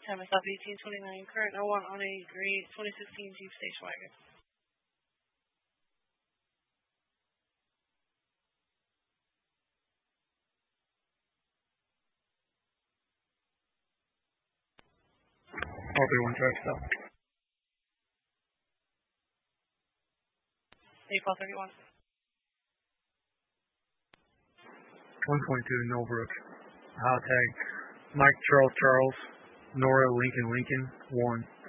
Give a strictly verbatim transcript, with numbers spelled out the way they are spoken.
Time is up, eighteen twenty-nine. Current oh one on a gray twenty sixteen Jeep station wagon. All three one track stop. April thirty-one. one twenty-two Millbrook. Hot tag. Mike Charles Charles. Nora Lincoln Lincoln. one.